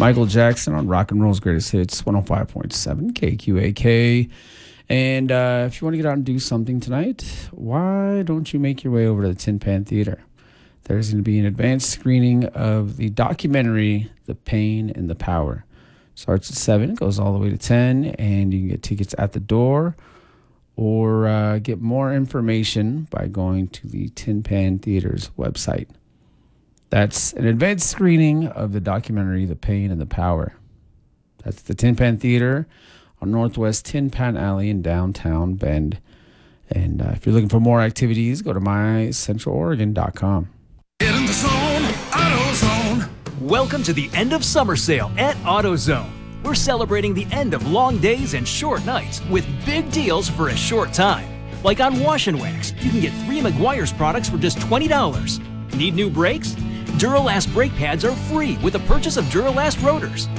Michael Jackson on Rock and Roll's Greatest Hits, 105.7 KQAK. And if you want to get out and do something tonight, why don't you make your way over to the Tin Pan Theater? There's going to be an advanced screening of the documentary, The Pain and the Power. Starts at 7, goes all the way to 10, and you can get tickets at the door or get more information by going to the Tin Pan Theater's website. That's an advanced screening of the documentary, The Pain and the Power. That's the Tin Pan Theater on Northwest Tin Pan Alley in downtown Bend. And if you're looking for more activities, go to mycentraloregon.com. Get in the zone, AutoZone. Welcome to the end of summer sale at AutoZone. We're celebrating the end of long days and short nights with big deals for a short time. Like on Wash and Wax, you can get 3 Meguiar's products for just $20. Need new brakes? Duralast brake pads are free with the purchase of Duralast rotors.